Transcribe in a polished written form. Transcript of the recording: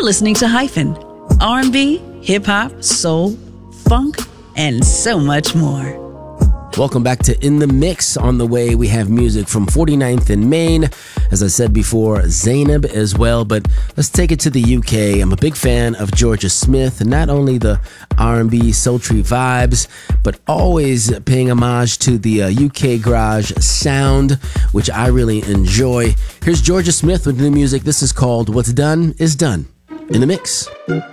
You're listening to Hyphen, R&B, hip-hop, soul, funk, and so much more. Welcome back to In the Mix. On the way, we have music from 49th and Main. As I said before, Zainab as well. But let's take it to the UK. I'm a big fan of Jorja Smith. Not only the R&B sultry vibes, but always paying homage to the UK garage sound, which I really enjoy. Here's Jorja Smith with new music. This is called What's Done Is Done. In the Mix.